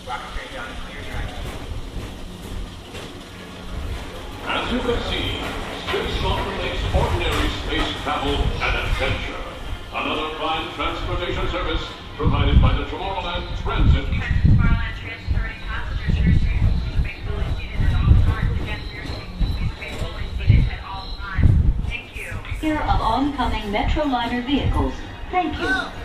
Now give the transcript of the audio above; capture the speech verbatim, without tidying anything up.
As you can see, Space Mountain makes ordinary space travel an adventure. Another fine transportation service provided by the Tomorrowland Transit. Tomorrowland transporting passengers here soon. Remain fully seated at all times. Again, for your safety, please remain fully seated at all times. Thank you. Clear of oncoming Metroliner vehicles. Thank you.